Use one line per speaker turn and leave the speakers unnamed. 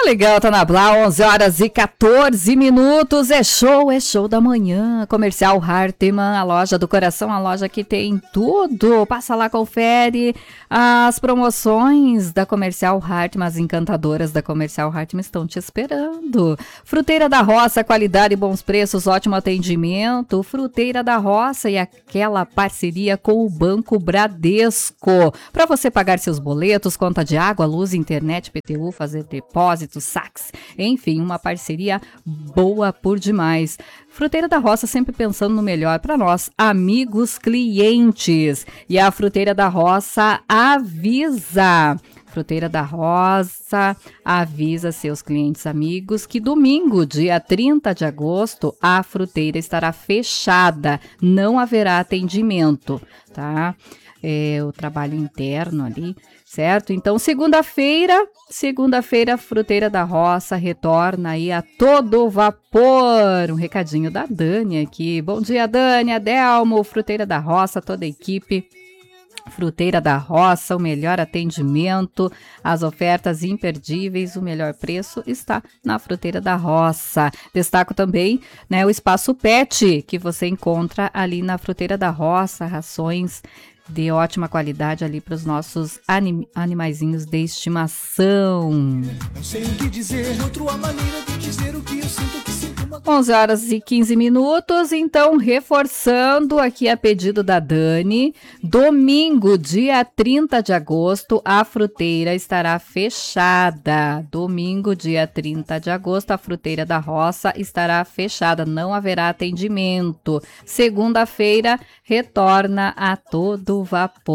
Legal, tá na Blau, 11 horas e 14 minutos, é show da manhã, Comercial Hartmann, a loja do coração, a loja que tem tudo, passa lá, confere as promoções da Comercial Hartmann, as encantadoras da Comercial Hartmann estão te esperando. Fruteira da Roça, qualidade e bons preços, ótimo atendimento, Fruteira da Roça e aquela parceria com o Banco Bradesco, para você pagar seus boletos, conta de água, luz, internet, PTU, fazer depósitos, saques, enfim, uma parceria boa por demais. Fruteira da Roça sempre pensando no melhor para nós, amigos clientes. E a Fruteira da Roça avisa. Fruteira da Roça avisa seus clientes amigos que domingo, dia 30 de agosto, a fruteira estará fechada, não haverá atendimento, tá? O trabalho interno ali, certo? Então, segunda-feira, a Fruteira da Roça retorna aí a todo vapor. Um recadinho da Dani aqui. Bom dia, Dani, Adelmo, Fruteira da Roça, toda a equipe. Fruteira da Roça, o melhor atendimento, as ofertas imperdíveis, o melhor preço está na Fruteira da Roça. Destaco também, né, o Espaço Pet, que você encontra ali na Fruteira da Roça, rações de ótima qualidade ali para os nossos animaizinhos de estimação. Não sei o que dizer, outra maneira de dizer o que eu sinto que sinto. 11 horas e 15 minutos, então reforçando aqui a pedido da Dani, domingo, dia 30 de agosto, a fruteira estará fechada. Domingo, dia 30 de agosto, a Fruteira da Roça estará fechada, não haverá atendimento. Segunda-feira, retorna a todo vapor.